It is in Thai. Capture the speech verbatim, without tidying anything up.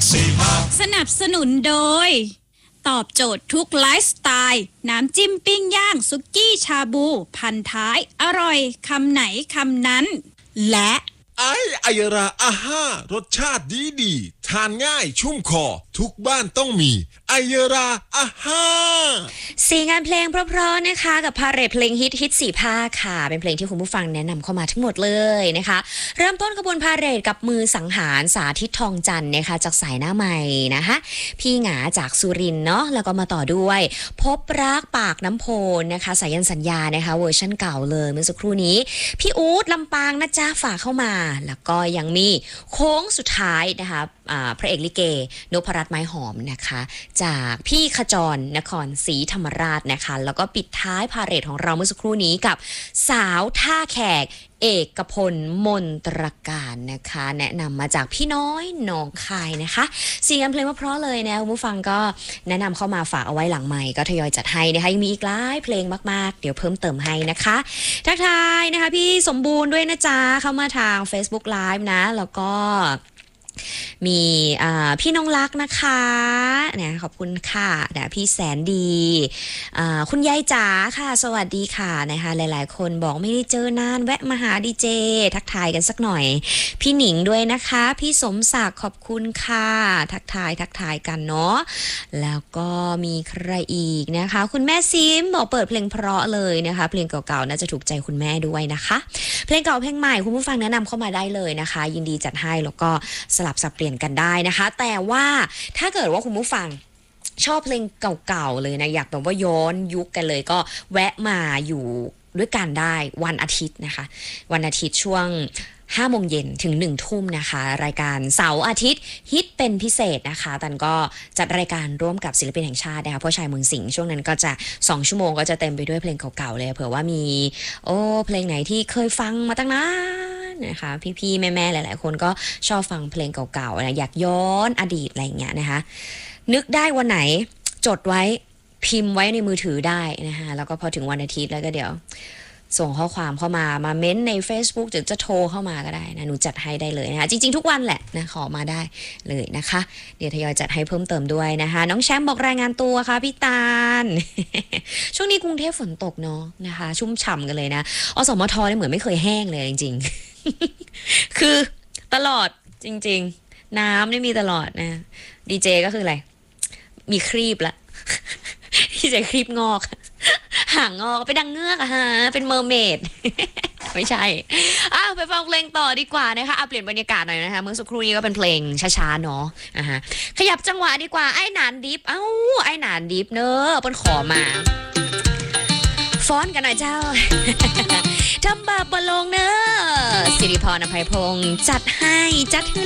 สนับสนุนโดยตอบโจทย์ทุกไลฟ์สไตล์น้ำจิ้มปิ้งย่างสุกี้ชาบูพันท้ายอร่อยคำไหนคำนั้นและไอไอยราอาห้ารสชาติดีดีทานง่ายชุ่มคอทุกบ้านต้องมีไอยราอาห้าสี่งานเพลงเพราะๆนะคะกับพาเรทเพลงฮิตฮิตสี่ภาคค่ะเป็นเพลงที่คุณผู้ฟังแนะนำเข้ามาทั้งหมดเลยนะคะเริ่มต้นขบวนพาเรทกับมือสังหารสาธิตทองจันทร์นะคะจากสายหน้าใหม่นะคะพี่หงาจากสุรินทร์เนาะแล้วก็มาต่อด้วยพบรักปากน้ำโพนนะคะสายันสัญญานะคะเวอร์ชั่นเก่าเลยเมื่อสักครู่นี้พี่อู๊ดลำปางนะจ๊ะฝากเข้ามาแล้วก็ยังมีโค้งสุดท้ายนะคะพระเอกลิเกนพรัตน์ไม้หอมนะคะจากพี่ขจรนครศรีธรรมราชนะคะแล้วก็ปิดท้ายพาเหรดของเราเมื่อสักครู่นี้กับสาวท่าแขกเอกพลมนตรการนะคะแนะนำมาจากพี่น้อยหนองคายนะคะเสียงเพลงเพราะๆเลยนะคุณผู้ฟังก็แนะนำเข้ามาฝากเอาไว้หลังใหม่ก็ทยอยจัดให้นะคะยังมีอีกหลายเพลงมากๆเดี๋ยวเพิ่มเติมให้นะคะทักทายนะคะพี่สมบูรณ์ด้วยนะจ๊ะเข้ามาทาง Facebook Live นะแล้วก็มีพี่น้องรักนะคะนะขอบคุณค่ะนะพี่แสนดีคุณยายจ๋าค่ะสวัสดีค่ะนะคะหลายๆคนบอกไม่ได้เจอนานแวะมาหาดีเจทักทายกันสักหน่อยพี่หนิงด้วยนะคะพี่สมศักดิ์ขอบคุณค่ะทักทายทักทายกันเนาะแล้วก็มีใครอีกนะคะคุณแม่ซิมบอกเปิดเพลงเพราะเลยนะคะเพลงเก่าๆน่าจะถูกใจคุณแม่ด้วยนะคะเพลงเก่าเพลงใหม่คุณผู้ฟังแนะนำเข้ามาได้เลยนะคะยินดีจัดให้แล้วก็สลับสับเปลี่ยนกันได้นะคะแต่ว่าถ้าเกิดว่าคุณผู้ฟังชอบเพลงเก่าๆเลยนะอยากแบบว่าย้อนยุคกันเลยก็แวะมาอยู่ด้วยกันได้วันอาทิตย์นะคะวันอาทิตย์ช่วงห้าโมงเย็นถึงหนึ่งทุ่มนะคะรายการเสาร์อาทิตย์ฮิตเป็นพิเศษนะคะตันก็จัดรายการร่วมกับศิลปินแห่งชาตินะคะพ่อชายเมืองสิงห์ช่วงนั้นก็จะสองชั่วโมงก็จะเต็มไปด้วยเพลงเก่าๆเลยเผื่อว่ามีโอ้เพลงไหนที่เคยฟังมาตั้งนานนะคะพี่ๆแม่ๆหลายๆคนก็ชอบฟังเพลงเก่าๆนะอยากย้อนอดีตอะไรอย่างเงี้ยนะคะนึกได้วันไหนจดไว้พิมพ์ไว้ในมือถือได้นะคะแล้วก็พอถึงวันอาทิตย์แล้วก็เดี๋ยวส่งข้อความเข้ามามาเม้นใน Facebook หรือจะโทรเข้ามาก็ได้นะหนูจัดให้ได้เลยนะคะจริงๆทุกวันแหละนะขอมาได้เลยนะคะเดี๋ยวทยอยจัดให้เพิ่มเติมด้วยนะคะน้องแชมป์บอกรายงานตัวค่ะพี่ตาล ช่วงนี้กรุงเทพฝนตกเนาะนะคะชุ่มฉ่ำกันเลยนะอสมทเนี่ยเหมือนไม่เคยแห้งเลยจริงๆ คือตลอดจริงๆน้ำนี่มีตลอดนะดีเจก็คืออะไรมีครีบละ ดีเจครีบงอกหางงอกไปดังเงือกอะฮะเป็นเมอร์เมด ไม่ใช่อ้าวไปฟังเพลงต่อดีกว่านะคะเอาเปลี่ยนบรรยากาศหน่อยนะคะเมื่อสักครู่นี้ก็เป็นเพลงช้าๆเนาะอ่ะฮะขยับจังหวะดีกว่าไอ้หนานดิฟเอ้าไอ้หนานดิฟเนอะเปิ้นขอมาฟ้อนกันหน่อยเจ้า ทำบาปบ่ลงเนอะสิริพรอภัยพงษ์จัดให้จัดให้